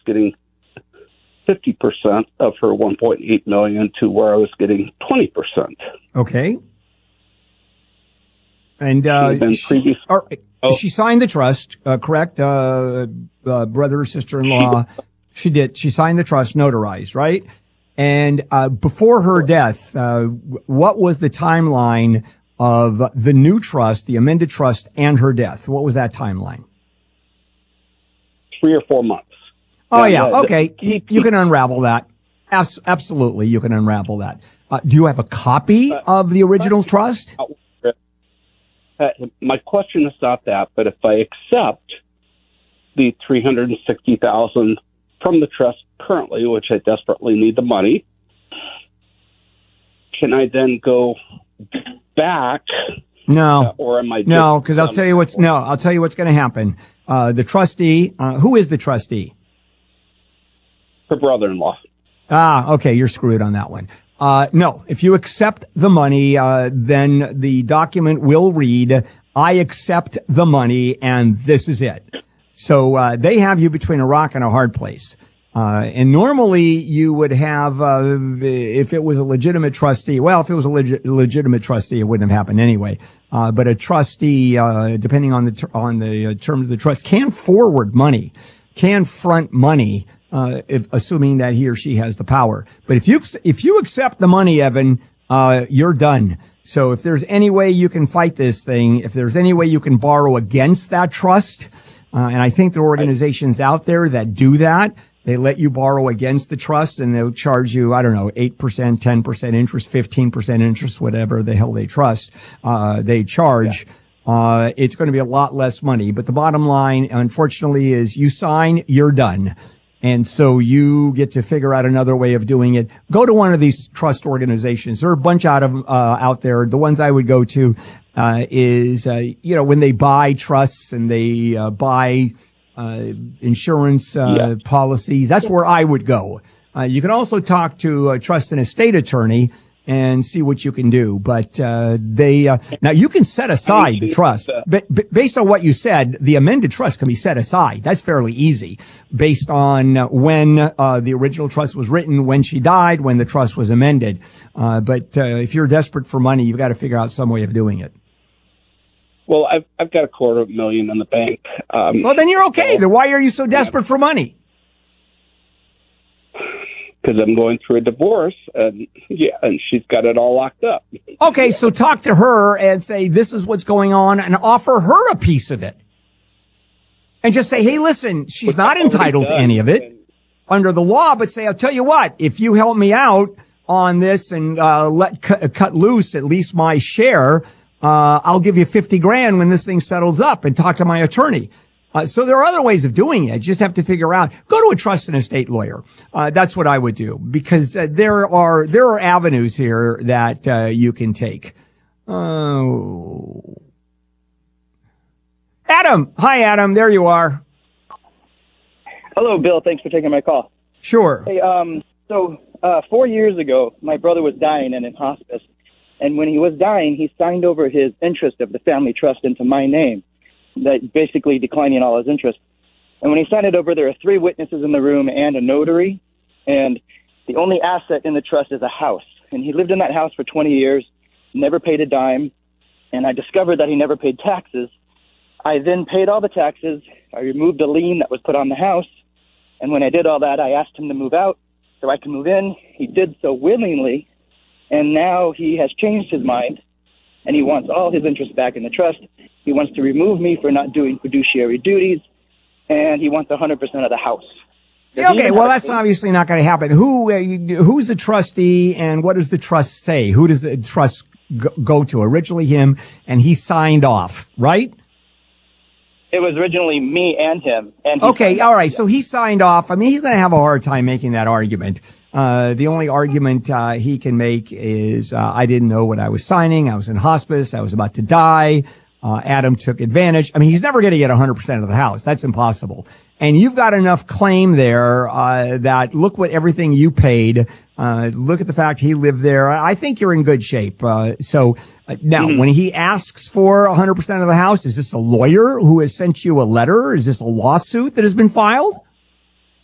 getting 50% of her 1.8 million to where I was getting 20%. Okay. And she signed the trust, correct? Brother or sister-in-law. She did. She signed the trust, notarized, right? And before her death, what was the timeline of the new trust, the amended trust, and her death? What was that timeline? 3 or 4 months. Oh, yeah. Okay. You can unravel that. Absolutely. You can unravel that. Do you have a copy of the original trust? My question is not that, but if I accept the $360,000 from the trust currently, which I desperately need the money, can I then go back? No, or am I? No, because I'll tell you what's going to happen. The trustee, who is the trustee? Her brother-in-law. Okay, you're screwed on that one. No, if you accept the money, then the document will read, I accept the money, and this is it. So they have you between a rock and a hard place. And normally you would have, if it was a legitimate trustee, well, if it was a legitimate trustee, it wouldn't have happened anyway. But a trustee, depending on the terms of the trust, can forward money, can front money, assuming that he or she has the power. But if you accept the money, Evan, you're done. So if there's any way you can fight this thing, if there's any way you can borrow against that trust, and I think there are organizations out there that do that. They let you borrow against the trust and they'll charge you, I don't know, 8%, 10% interest, 15% interest, whatever the hell they they charge. Yeah. It's going to be a lot less money. But the bottom line, unfortunately, is you sign, you're done. And so you get to figure out another way of doing it. Go to one of these trust organizations. There are a bunch out there. The ones I would go to, is when they buy trusts and they, buy, insurance, policies. That's where I would go. You can also talk to a trust and estate attorney and see what you can do. But, now you can set aside the trust. Based on what you said, the amended trust can be set aside. That's fairly easy based on when, the original trust was written, when she died, when the trust was amended. But if you're desperate for money, you've got to figure out some way of doing it. Well, I've got $250,000 in the bank. Well, then you're okay. Then why are you so desperate for money? Because I'm going through a divorce, and she's got it all locked up. Okay, so talk to her and say, this is what's going on, and offer her a piece of it. And just say, hey, listen, she's not entitled to any of it under the law, but say, I'll tell you what, if you help me out on this and cut loose at least my share, I'll give you $50,000 when this thing settles up, and talk to my attorney. So there are other ways of doing it. You just have to figure out, go to a trust and estate lawyer. That's what I would do, because there are avenues here that you can take. Adam. Hi, Adam. There you are. Hello, Bill. Thanks for taking my call. Sure. Hey, so 4 years ago, my brother was dying and in hospice. And when he was dying, he signed over his interest of the family trust into my name, that basically declining all his interest. And when he signed it over, there are 3 witnesses in the room and a notary. And the only asset in the trust is a house. And he lived in that house for 20 years, never paid a dime. And I discovered that he never paid taxes. I then paid all the taxes. I removed the lien that was put on the house. And when I did all that, I asked him to move out so I could move in. He did so willingly. And now he has changed his mind, and he wants all his interest back in the trust. He wants to remove me for not doing fiduciary duties, and he wants 100% of the house. Okay, well, that's obviously not going to happen. Who's the trustee, and what does the trust say? Who does the trust go to? Originally him, and he signed off, right? It was originally me and him. And okay, all right. So he signed off. I mean, he's going to have a hard time making that argument. The only argument he can make is I didn't know what I was signing. I was in hospice. I was about to die. Adam took advantage. I mean, he's never going to get 100% of the house. That's impossible. And you've got enough claim there that look what everything you paid. Look at the fact he lived there. I think you're in good shape. So now, when he asks for 100% of the house, is this a lawyer who has sent you a letter? Is this a lawsuit that has been filed?